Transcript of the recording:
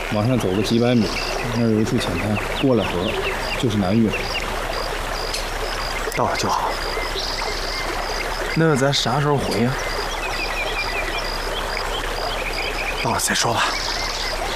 往上走个几百米，那儿有一处浅滩，过了河就是南岳。 到了就好。那咱啥时候回呀？到了再说吧。